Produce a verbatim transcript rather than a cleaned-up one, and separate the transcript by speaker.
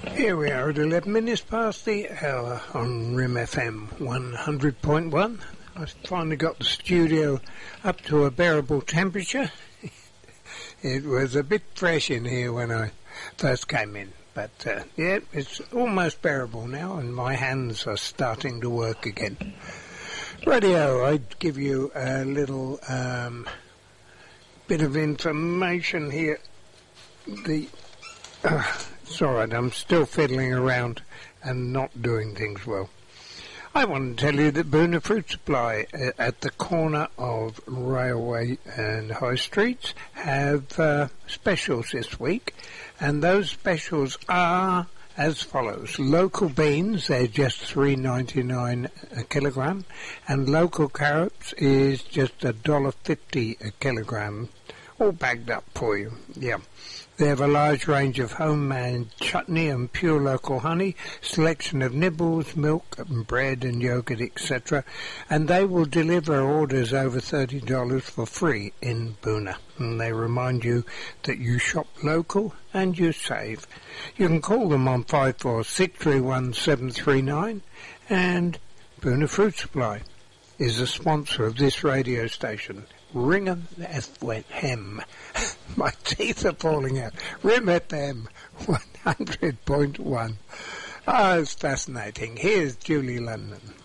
Speaker 1: Here we are at eleven minutes past the hour on R I M F M one hundred point one. I've finally got the studio up to a bearable temperature. It was a bit fresh in here when I first came in, but uh, yeah, it's almost bearable now, and my hands are starting to work again. Radio, I'd give you a little um, bit of information here. The uh, it's all right, I'm still fiddling around and not doing things well. I want to tell you that Boona Fruit Supply uh, at the corner of Railway and High Streets have uh, specials this week, and those specials are as follows. Local beans, they're just three ninety-nine a kilogram, and local carrots is just a dollar fifty a kilogram, all bagged up for you. Yeah. They have a large range of homemade chutney and pure local honey, selection of nibbles, milk and bread and yogurt, et cetera. And they will deliver orders over thirty dollars for free in Boona. And they remind you that you shop local and you save. You can call them on five four six three one seven three nine, and Boona Fruit Supply is a sponsor of this radio station. R I M F M. My teeth are falling out. R I M F M one hundred point one. Ah, it's fascinating. Here's Julie London.